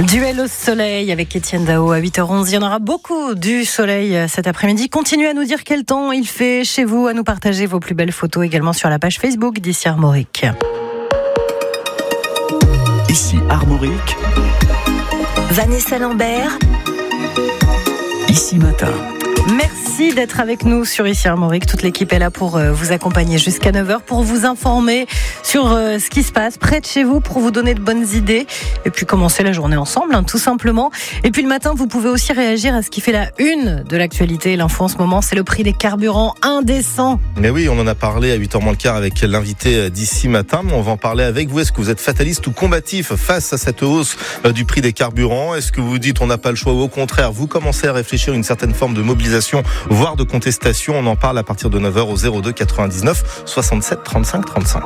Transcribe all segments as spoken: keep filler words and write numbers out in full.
Duel au soleil avec Étienne Dao à huit heures onze. Il y en aura beaucoup du soleil cet après-midi. Continuez à nous dire quel temps il fait chez vous, à nous partager vos plus belles photos également sur la page Facebook d'Ici Armorique. Ici Armorique. Vanessa Lambert. Ici Matin. Merci d'être avec nous sur Ici Armorique. Toute l'équipe est là pour vous accompagner jusqu'à neuf heures, pour vous informer sur ce qui se passe près de chez vous, pour vous donner de bonnes idées et puis commencer la journée ensemble, hein, tout simplement. Et puis le matin, vous pouvez aussi réagir à ce qui fait la une de l'actualité. L'info en ce moment, c'est le prix des carburants indécent. Mais oui, on en a parlé à huit heures moins le quart avec l'invité d'Ici Matin, mais on va en parler avec vous. Est-ce que vous êtes fataliste ou combatif face à cette hausse du prix des carburants? Est-ce que vous dites on n'a pas le choix ou au contraire, vous commencez à réfléchir à une certaine forme de mobilisation, voire de contestation? On en parle à partir de neuf heures au zéro deux quatre-vingt-dix-neuf soixante-sept trente-cinq trente-cinq.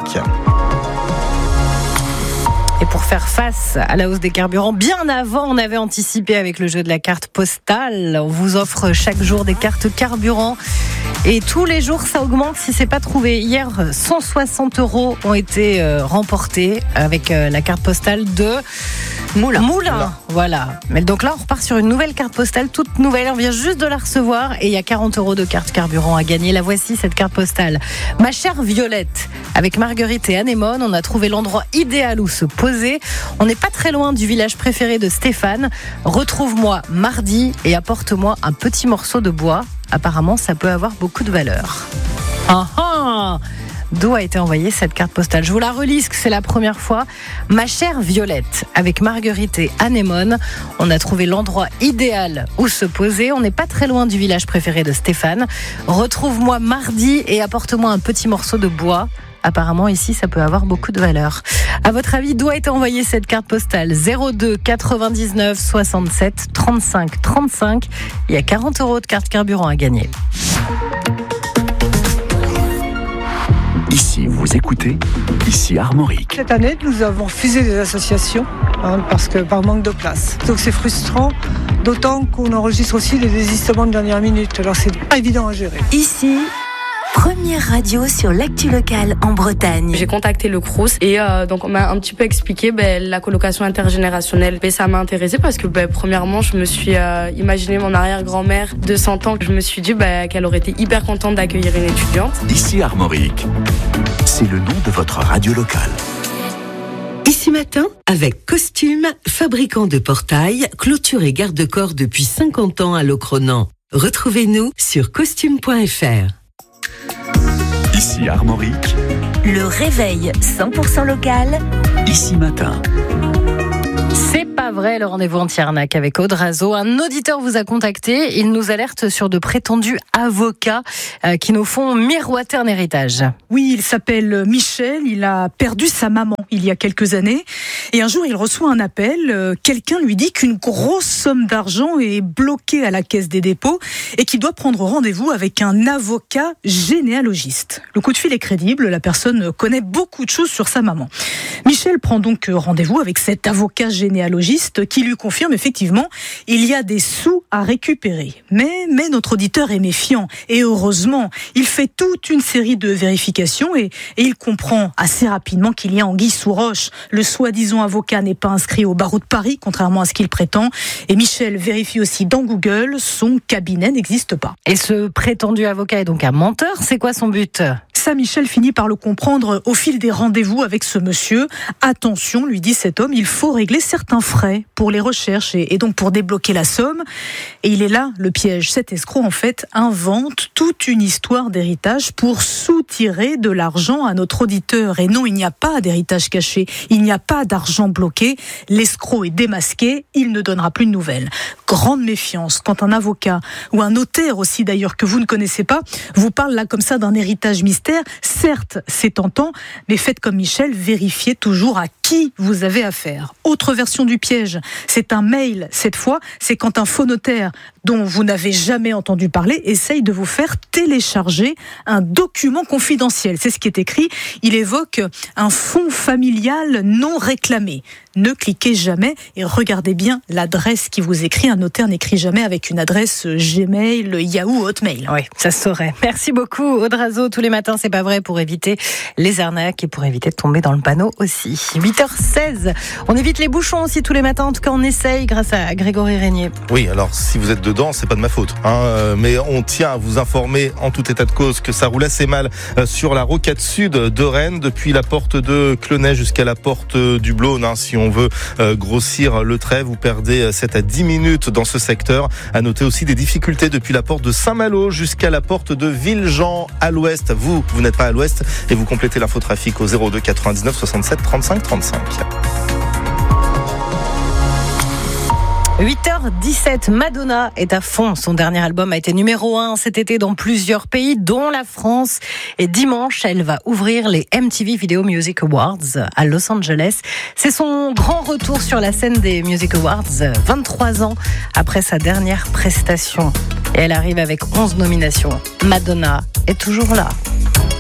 Et pour faire face à la hausse des carburants, bien avant, on avait anticipé avec le jeu de la carte postale. On vous offre chaque jour des cartes carburant. Et tous les jours, ça augmente si c'est pas trouvé. Hier, cent soixante euros ont été euh, remportés avec euh, la carte postale de Moulin. Moulin. Moulin. Voilà. Mais donc là, on repart sur une nouvelle carte postale, toute nouvelle. On vient juste de la recevoir et il y a quarante euros de carte carburant à gagner. La voici, cette carte postale. Ma chère Violette, avec Marguerite et Anémone, on a trouvé l'endroit idéal où se poser. On n'est pas très loin du village préféré de Stéphane. Retrouve-moi mardi et apporte-moi un petit morceau de bois. Apparemment, ça peut avoir beaucoup de valeur. Ah ah! D'où a été envoyée cette carte postale? Je vous la relis, que c'est la première fois. Ma chère Violette, avec Marguerite et Anémone, on a trouvé l'endroit idéal où se poser. On n'est pas très loin du village préféré de Stéphane. Retrouve-moi mardi et apporte-moi un petit morceau de bois. Apparemment, ici, ça peut avoir beaucoup de valeur. À votre avis, d'où a été envoyée cette carte postale? zéro deux quatre-vingt-dix-neuf soixante-sept trente-cinq trente-cinq. Il y a quarante euros de carte carburant à gagner. Ici, vous écoutez Ici Armorique. Cette année, nous avons refusé des associations hein, parce que par manque de place. Donc c'est frustrant, d'autant qu'on enregistre aussi des désistements de dernière minute. Alors c'est pas évident à gérer. Ici, première radio sur l'actu locale en Bretagne. J'ai contacté le Crous et euh, donc on m'a un petit peu expliqué ben, la colocation intergénérationnelle. Et ça m'a intéressée parce que ben, premièrement, je me suis euh, imaginé mon arrière-grand-mère de cent ans. Je me suis dit ben, qu'elle aurait été hyper contente d'accueillir une étudiante. Ici Armorique, c'est le nom de votre radio locale. Ici Matin, avec Costume, fabricant de portails, clôture et garde-corps depuis cinquante ans à Locronan. Retrouvez-nous sur costume point f r. Ici Armorique, le réveil cent pour cent local. Ici Matin. C'est pas vrai, le rendez-vous anti-arnaque avec Aude Razo. Un auditeur vous a contacté. Il nous alerte sur de prétendus avocats euh, qui nous font miroiter un héritage. Oui, il s'appelle Michel. Il a perdu sa maman il y a quelques années. Et un jour, il reçoit un appel. Euh, quelqu'un lui dit qu'une grosse somme d'argent est bloquée à la Caisse des dépôts et qu'il doit prendre rendez-vous avec un avocat généalogiste. Le coup de fil est crédible. La personne connaît beaucoup de choses sur sa maman. Michel prend donc rendez-vous avec cet avocat généalogiste qui lui confirme effectivement il y a des sous à récupérer. Mais, mais notre auditeur est méfiant et heureusement, il fait toute une série de vérifications et, et il comprend assez rapidement qu'il y a anguille sous roche. Le soi-disant avocat n'est pas inscrit au barreau de Paris, contrairement à ce qu'il prétend. Et Michel vérifie aussi dans Google, son cabinet n'existe pas. Et ce prétendu avocat est donc un menteur. C'est quoi son but ? Ça, Michel finit par le comprendre au fil des rendez-vous avec ce monsieur. Attention, lui dit cet homme, il faut régler certains frais pour les recherches et, et donc pour débloquer la somme. Et il est là, le piège. Cet escroc, en fait, invente toute une histoire d'héritage pour soutirer de l'argent à notre auditeur. Et non, il n'y a pas d'héritage caché. Il n'y a pas d'argent bloqué. L'escroc est démasqué. Il ne donnera plus de nouvelles. Grande méfiance quand un avocat ou un notaire aussi d'ailleurs que vous ne connaissez pas vous parle là comme ça d'un héritage mystère. Certes, c'est tentant, mais faites comme Michel, vérifiez toujours à qui vous avez affaire. Autre version du piège, c'est un mail. Cette fois, c'est quand un faux notaire dont vous n'avez jamais entendu parler essaye de vous faire télécharger un document confidentiel. C'est ce qui est écrit. Il évoque un fonds familial non réclamé. Ne cliquez jamais et regardez bien l'adresse qui vous écrit. Un notaire n'écrit jamais avec une adresse Gmail, Yahoo, Hotmail. Oui, ça se saurait. Merci beaucoup, Aude Razo. Tous les matins, c'est pas vrai, pour éviter les arnaques et pour éviter de tomber dans le panneau aussi. huit huit heures seize. On évite les bouchons aussi tous les matins. En tout cas, on essaye grâce à Grégory Régnier. Oui, alors si vous êtes dedans, c'est pas de ma faute. Hein, mais on tient à vous informer en tout état de cause que ça roule assez mal sur la rocade sud de Rennes, depuis la porte de Clenay jusqu'à la porte du Blône. Hein, si on veut grossir le trait, vous perdez sept à dix minutes dans ce secteur. À noter aussi des difficultés depuis la porte de Saint-Malo jusqu'à la porte de Villejean à l'ouest. Vous, vous n'êtes pas à l'ouest et vous complétez l'infotrafic au zéro deux quatre-vingt-dix-neuf soixante-sept trente-cinq trente-cinq. huit heures dix-sept, Madonna est à fond. Son dernier album a été numéro un cet été dans plusieurs pays, dont la France. Et dimanche, elle va ouvrir les M T V Video Music Awards à Los Angeles. C'est son grand retour sur la scène des Music Awards, vingt-trois ans après sa dernière prestation. Et elle arrive avec onze nominations. Madonna est toujours là.